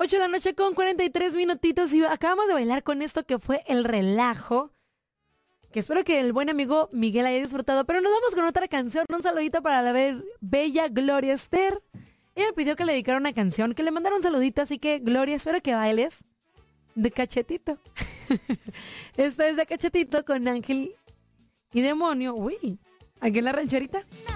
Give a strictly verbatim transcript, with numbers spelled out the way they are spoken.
ocho de la noche con cuarenta y tres minutitos y acabamos de bailar con esto que fue El Relajo. Que espero que el buen amigo Miguel haya disfrutado. Pero nos vamos con otra canción. Un saludito para la be- bella Gloria Esther. Ella me pidió que le dedicara una canción, que le mandara un saludito. Así que, Gloria, espero que bailes de cachetito. Esto es de cachetito con Ángel y Demonio. Uy, aquí en la rancherita.